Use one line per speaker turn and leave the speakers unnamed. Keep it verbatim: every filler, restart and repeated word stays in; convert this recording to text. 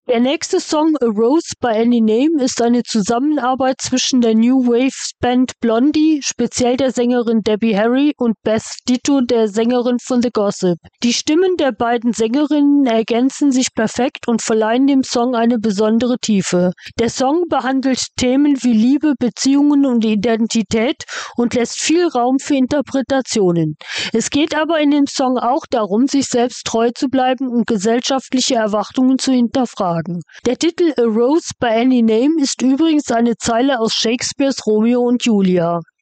Der nächste Song, A Rose by Any Name, ist eine Zusammenarbeit zwischen der New Wave Band Blondie, speziell der Sängerin Debbie Harry, und Beth Ditto, der Sängerin von The Gossip. Die Stimmen der beiden Sängerinnen ergänzen sich perfekt und verleihen dem Song eine besondere Tiefe. Der Song behandelt Themen wie Liebe, Beziehungen und Identität und lässt viel Raum für Interpretationen. Es geht aber in dem Song auch darum, sich selbst treu zu bleiben und gesellschaftliche Erwartungen zu hinterfragen. Der Titel A Rose by Any Name ist übrigens eine Zeile aus Shakespeares Romeo und Julia.